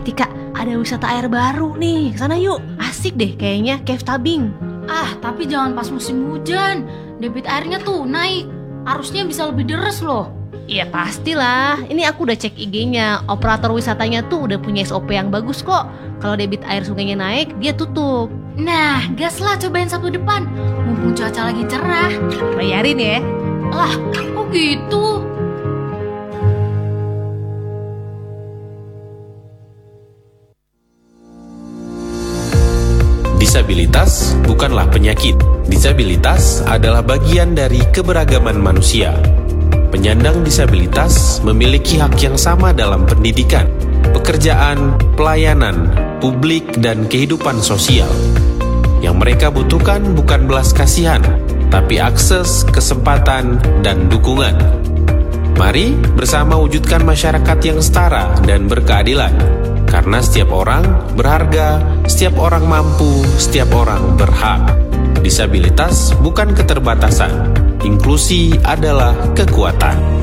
Tika, ada wisata air baru nih. Kesana yuk. Asik deh kayaknya, cave tubing. Tapi jangan pas musim hujan. Debit airnya tuh naik. Arusnya bisa lebih deres loh. Iya pastilah. Ini aku udah cek IG-nya. Operator wisatanya tuh udah punya SOP yang bagus kok. Kalau debit air sungainya naik, dia tutup. Nah, gas lah cobain Sabtu depan. Mumpung cuaca lagi cerah. Bayarin ya. Lah, kok gitu? Disabilitas bukanlah penyakit. Disabilitas adalah bagian dari keberagaman manusia. Penyandang disabilitas memiliki hak yang sama dalam pendidikan, pekerjaan, pelayanan, publik, dan kehidupan sosial. Yang mereka butuhkan bukan belas kasihan, tapi akses, kesempatan, dan dukungan. Mari bersama wujudkan masyarakat yang setara dan berkeadilan. Karena setiap orang berharga, setiap orang mampu, setiap orang berhak. Disabilitas bukan keterbatasan. Inklusi adalah kekuatan.